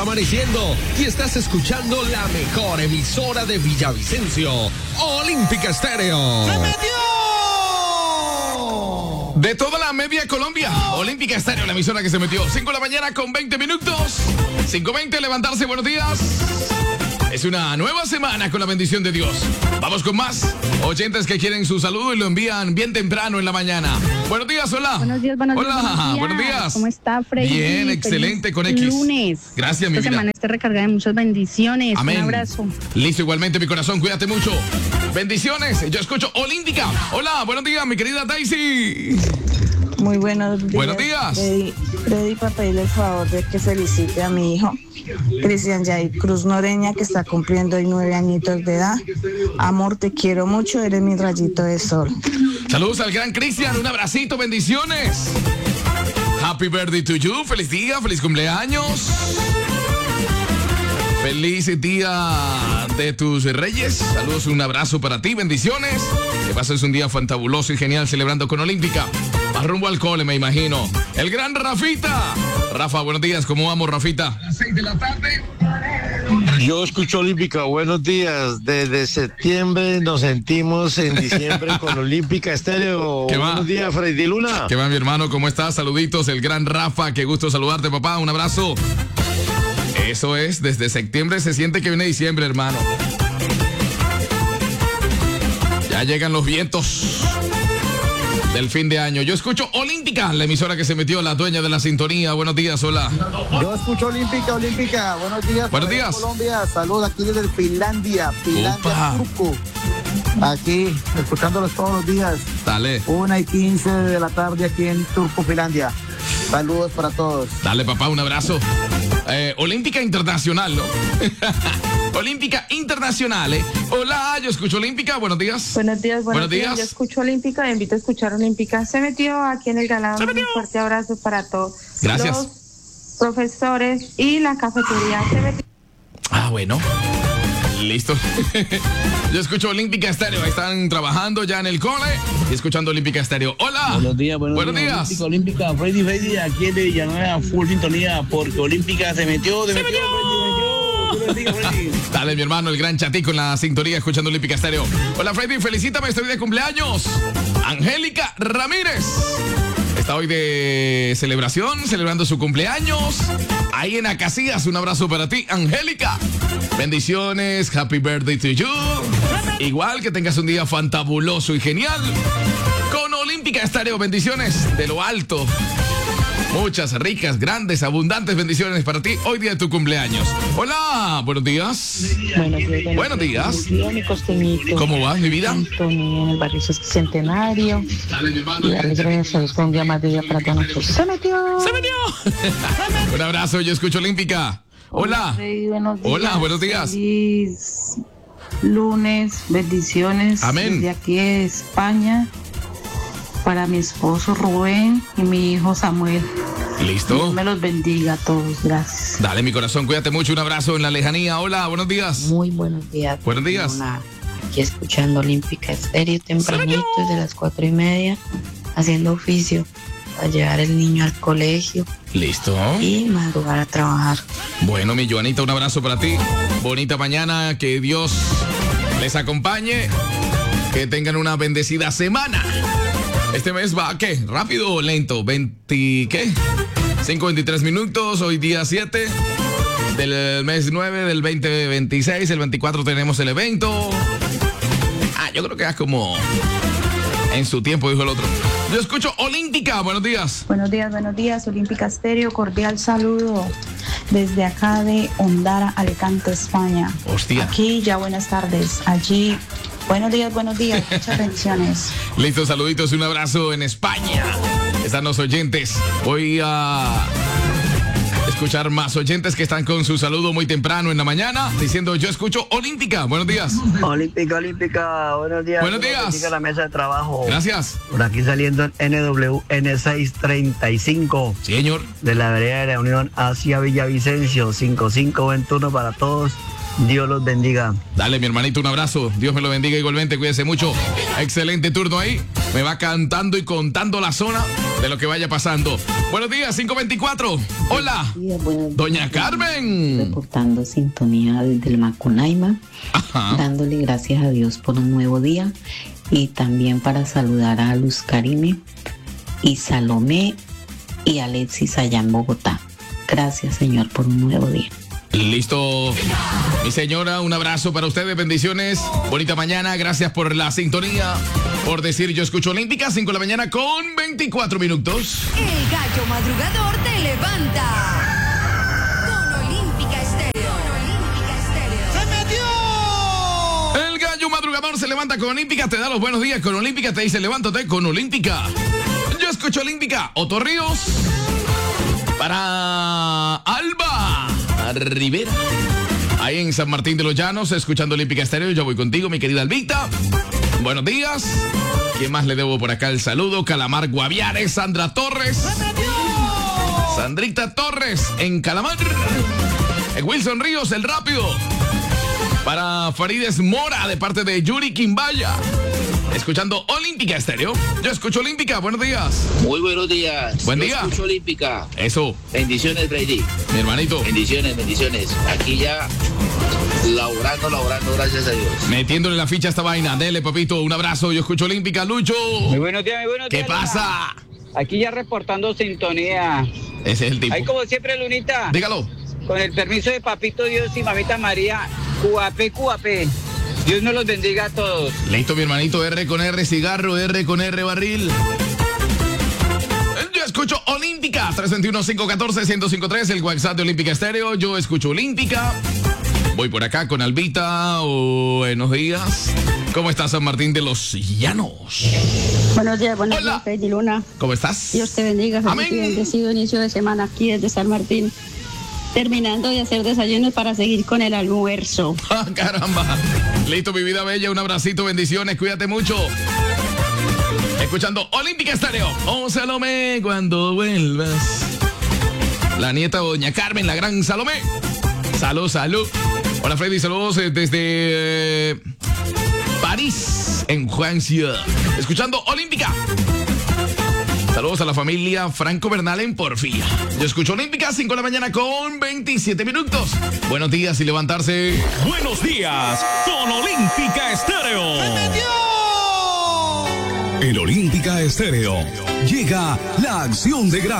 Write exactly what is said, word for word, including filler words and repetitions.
está amaneciendo y estás escuchando la mejor emisora de Villavicencio, Olímpica Estéreo. ¡Se metió! De toda la media Colombia, Olímpica Estéreo, la emisora que se metió. cinco de la mañana con veinte minutos. cinco veinte, levantarse, buenos días. Es una nueva semana con la bendición de Dios. Vamos con más oyentes que quieren su saludo y lo envían bien temprano en la mañana. Buenos días, hola. Buenos días, buenos hola, días. Buenos días. buenos días. ¿Cómo está, Freddy? Bien, excelente, Feliz con X. lunes. Gracias, mi Esta vida. semana esté recargada de muchas bendiciones. Amén. Un abrazo. Listo, igualmente, mi corazón, cuídate mucho. Bendiciones. Yo escucho Olímpica. Hola, buenos días, mi querida Daisy. Muy buenos días. Buenos días. Freddy, Freddy, para pedirle el favor de que felicite a mi hijo, Cristian Jair Cruz Noreña, que está cumpliendo hoy nueve añitos de edad. Amor, te quiero mucho, eres mi rayito de sol. Saludos al gran Cristian, un abracito, bendiciones. Happy birthday to you, feliz día, feliz cumpleaños. Feliz día de tus reyes. Saludos, un abrazo para ti, bendiciones. Que pases un día fantabuloso y genial celebrando con Olímpica. Más rumbo al cole, me imagino. El gran Rafita. Rafa, buenos días, ¿cómo vamos, Rafita? A las seis de la tarde. Yo escucho Olímpica, buenos días. Desde septiembre nos sentimos en diciembre con Olímpica Estéreo. ¿Qué va? Buenos días, Freddy Luna. ¿Qué va, mi hermano? ¿Cómo estás? Saluditos, el gran Rafa, qué gusto saludarte, papá, un abrazo. Eso es, desde septiembre se siente que viene diciembre, hermano. Ya llegan los vientos del fin de año. Yo escucho Olímpica, la emisora que se metió, la dueña de la sintonía. Buenos días, hola. Yo escucho Olímpica, Olímpica. Buenos días. Buenos días. Colombia, saludos aquí desde Finlandia, Finlandia, Opa. Turco. Aquí, escuchándolos todos los días. Dale. Una y quince de la tarde aquí en Turco, Finlandia. Saludos para todos. Dale, papá, un abrazo. Eh, Olímpica Internacional, ¿no? Olímpica Internacional, ¿eh? Hola, yo escucho Olímpica, buenos días. Buenos días, buenos, Buenos días. días. Yo escucho Olímpica, me invito a escuchar Olímpica. Se metió aquí en el Galán. Un fuerte abrazo para todos. Gracias. Los profesores y la cafetería. Se metió. Ah, bueno. Listo. Yo escucho Olímpica Estéreo. Ahí están trabajando ya en el cole y escuchando Olímpica Estéreo. Hola. Buenos días, buenos, buenos días. días. Olímpica, Olímpica, Freddy, Freddy, aquí en Villanueva, full sintonía, porque Olímpica se metió, se, se metió, metió. Freddy, se metió. Freddy. Dale, mi hermano, el gran chatico en la sintonía escuchando Olímpica Estéreo. Hola, Freddy, felicítame, estoy de cumpleaños. Angélica Ramírez. Está hoy de celebración, celebrando su cumpleaños. Ahí en Acacias, un abrazo para ti, Angélica. Bendiciones, happy birthday to you. Igual que tengas un día fantabuloso y genial. Con Olímpica Estéreo, bendiciones de lo alto. Muchas ricas, grandes, abundantes bendiciones para ti hoy día de tu cumpleaños. Hola, buenos días. Buenos días. Buenos, buenos días. Buenos días, mi costeñito. ¿Cómo vas, mi vida? Antonio, en el barrio Centenario. Dale, mi hermano. Y darle gracias a Dios con un día más de día para todos nosotros. ¡Se metió! ¡Se metió! Un abrazo, yo escucho Olímpica. Hola. Freddy, buenos días. Hola, buenos días. Feliz lunes, bendiciones. Amén. Desde aquí de España. Para mi esposo Rubén y mi hijo Samuel. ¿Listo? Dios me los bendiga a todos, gracias. Dale, mi corazón, cuídate mucho, un abrazo en la lejanía. Hola, buenos días. Muy buenos días. Buenos días. Una, aquí escuchando Olímpica Estéreo tempranito desde las cuatro y media, haciendo oficio a llevar el niño al colegio. Listo. Y madrugar a trabajar. Bueno, mi Joanita, un abrazo para ti. Bonita mañana, que Dios les acompañe. Que tengan una bendecida semana. Este mes va, ¿qué? ¿Rápido o lento? ¿veinte qué? cinco veintitrés minutos, hoy día siete del mes nueve del veinte veintiséis, el veinticuatro tenemos el evento. Ah, yo creo que es como en su tiempo, dijo el otro. Yo escucho Olímpica, buenos días. Buenos días, buenos días, Olímpica Estéreo, cordial saludo desde acá de Ondara, Alicante, España. Hostia. Aquí ya buenas tardes, allí buenos días, buenos días, muchas bendiciones. Listo, saluditos, un abrazo en España. Están los oyentes. Voy a escuchar más oyentes que están con su saludo muy temprano en la mañana, diciendo yo escucho Olímpica. Buenos días. Olímpica, Olímpica, buenos días. Buenos días. Bendiga la mesa de trabajo. Gracias. Por aquí saliendo en N W N seiscientos treinta y cinco. Sí, señor. De la vereda de la Unión hacia Villavicencio, cinco cinco veintiuno para todos. Dios los bendiga. Dale, mi hermanito, un abrazo. Dios me lo bendiga igualmente. Cuídese mucho. Excelente turno ahí. me va cantando y contando la zona de lo que vaya pasando. Buenos días, cinco veinticuatro. Hola. Buenos días, buenos días. Doña Carmen. Reportando sintonía desde el Macunaima. Ajá. Dándole gracias a Dios por un nuevo día. Y también para saludar a Luz Karime y Salomé y Alexis allá en Bogotá. Gracias, Señor, por un nuevo día. Listo. Mi señora, un abrazo para ustedes, bendiciones. Bonita mañana, gracias por la sintonía. Por decir yo escucho Olímpica, cinco de la mañana con veinticuatro minutos. El gallo madrugador te levanta. Con Olímpica Estéreo. Olímpica Estéreo. ¡Se metió! El gallo madrugador se levanta con Olímpica, te da los buenos días con Olímpica, te dice levántate con Olímpica. Yo escucho Olímpica. Otto Ríos. Para Alba Rivera, ahí en San Martín de los Llanos, escuchando Olímpica Estéreo. Yo voy contigo, mi querida Albita. Buenos días. ¿Quién más le debo por acá el saludo? Calamar Guaviares, Sandra Torres. Sandrita Torres en Calamar. El Wilson Ríos, el rápido. Para Farides Mora, de parte de Yuri Quimbaya. Escuchando Olímpica Estéreo. Yo escucho Olímpica. Buenos días. Muy buenos días. Buen Yo día. escucho Olímpica. Eso. Bendiciones, Brady. Mi hermanito. Bendiciones, bendiciones. Aquí ya laborando, laborando, gracias a Dios. Metiéndole la ficha a esta vaina. Dele, papito, un abrazo. Yo escucho Olímpica. Lucho. Muy buenos días, muy buenos ¿Qué días. pasa? Aquí ya reportando sintonía. Ese es el tipo. Ahí como siempre, Lunita. Dígalo. Con el permiso de Papito Dios y Mamita María, Cuapé, Cuapé. Dios nos los bendiga a todos. Listo, mi hermanito. R con R, cigarro. R con R, barril. Yo escucho Olímpica. tres dos uno, cinco uno cuatro, uno cero cinco tres. El WhatsApp de Olímpica Estéreo. Yo escucho Olímpica. Voy por acá con Albita. Buenos días. ¿Cómo estás, San Martín de los Llanos? Buenos días, buenos Hola. días, Freddy Luna. ¿Cómo estás? Dios te bendiga. Feliz Amén. y bendecido inicio de semana aquí desde San Martín. Terminando de hacer desayunos para seguir con el almuerzo. Ah, caramba. Listo, mi vida bella. Un abracito, bendiciones. Cuídate mucho. Escuchando Olímpica Estéreo. Oh, Salomé, cuando vuelvas. La nieta Doña Carmen, la gran Salomé. Salud, salud. Hola, Freddy. Saludos eh, desde eh, París, en Francia. Escuchando Olímpica. Saludos a la familia Franco Bernal en Porfía. Yo escucho Olímpica, cinco de la mañana con veintisiete minutos. Buenos días y levantarse. Buenos días con Olímpica Estéreo. ¡Se metió! En Olímpica Estéreo llega la acción de gracias.